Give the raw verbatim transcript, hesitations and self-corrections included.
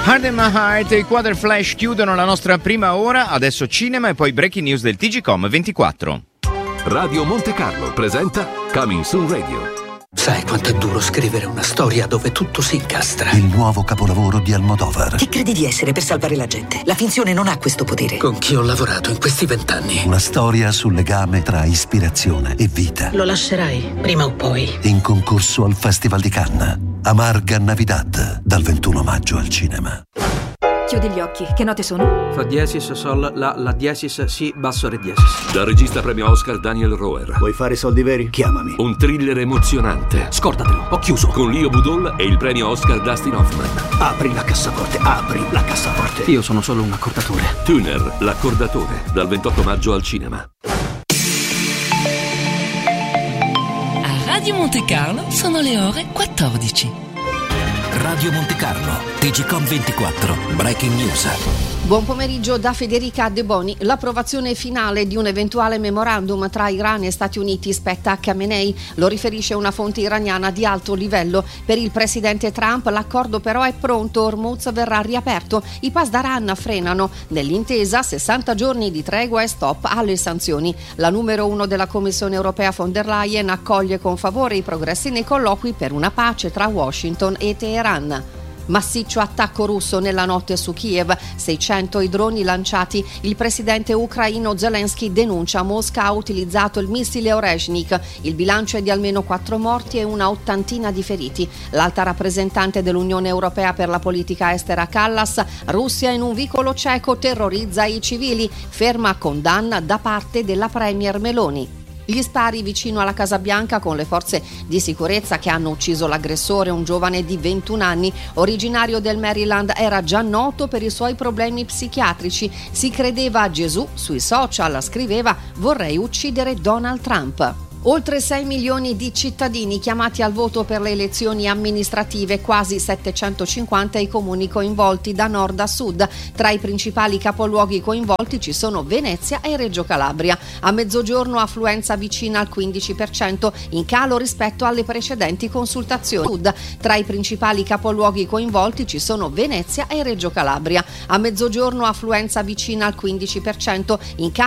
Hard in My Heart e i Quadra Flash chiudono la nostra prima ora, adesso cinema e poi breaking news del T G Com ventiquattro. Radio Monte Carlo presenta Coming Soon Radio. Sai quanto è duro scrivere una storia dove tutto si incastra? Il nuovo capolavoro di Almodovar. Chi credi di essere per salvare la gente? La finzione non ha questo potere. Con chi ho lavorato in questi vent'anni? Una storia sul legame tra ispirazione e vita. Lo lascerai, prima o poi. In concorso al Festival di Cannes. Amarga Navidad, dal ventuno maggio al cinema. Chiudi gli occhi, che note sono? Fa diesis, sol, la, la diesis, si, basso, re diesis. Dal regista premio Oscar Daniel Roher. Vuoi fare soldi veri? Chiamami. Un thriller emozionante. Scordatelo, ho chiuso. Con Leo Budol e il premio Oscar Dustin Hoffman. Apri la cassaforte, apri la cassaforte. Io sono solo un accordatore. Tuner, l'accordatore, dal ventotto maggio al cinema. A Radio Monte Carlo sono le ore quattordici. Radio Monte Carlo, T G Com ventiquattro, Breaking News. Buon pomeriggio da Federica De Boni. L'approvazione finale di un eventuale memorandum tra Iran e Stati Uniti spetta a Khamenei, lo riferisce una fonte iraniana di alto livello. Per il presidente Trump l'accordo però è pronto, Hormuz verrà riaperto, i Pasdaran frenano. Nell'intesa sessanta giorni di tregua e stop alle sanzioni. La numero uno della Commissione europea von der Leyen accoglie con favore i progressi nei colloqui per una pace tra Washington e Teheran. Massiccio attacco russo nella notte su Kiev, seicento i droni lanciati. Il presidente ucraino Zelensky denuncia Mosca ha utilizzato il missile Oreshnik. Il bilancio è di almeno quattro morti e una ottantina di feriti. L'alta rappresentante dell'Unione Europea per la politica estera Kallas, Russia in un vicolo cieco terrorizza i civili, ferma condanna da parte della premier Meloni. Gli spari vicino alla Casa Bianca con le forze di sicurezza che hanno ucciso l'aggressore, un giovane di ventuno anni, originario del Maryland, era già noto per i suoi problemi psichiatrici. Si credeva a Gesù, sui social scriveva «Vorrei uccidere Donald Trump». Oltre sei milioni di cittadini chiamati al voto per le elezioni amministrative, quasi settecentocinquanta i comuni coinvolti da nord a sud. Tra i principali capoluoghi coinvolti ci sono Venezia e Reggio Calabria. A mezzogiorno affluenza vicina al quindici per cento, in calo rispetto alle precedenti consultazioni. Tra i principali capoluoghi coinvolti ci sono Venezia e Reggio Calabria. A mezzogiorno affluenza vicina al quindici per cento, in calo